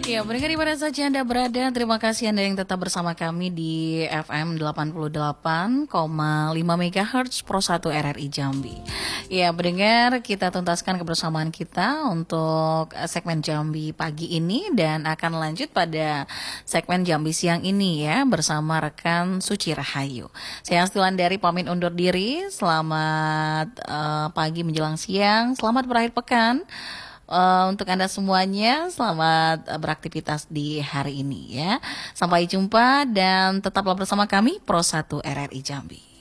Ya, pendengar di mana saja Anda berada, terima kasih Anda yang tetap bersama kami di FM 88,5 MHz Pro 1 RRI Jambi. Ya, pendengar, kita tuntaskan kebersamaan kita untuk segmen Jambi pagi ini dan akan lanjut pada segmen Jambi siang ini ya bersama rekan Suci Rahayu. Saya Astilan dari pamit undur diri, selamat pagi menjelang siang, selamat berakhir pekan. Untuk Anda semuanya, selamat beraktivitas di hari ini ya. Sampai jumpa dan tetaplah bersama kami Pro 1 RRI Jambi.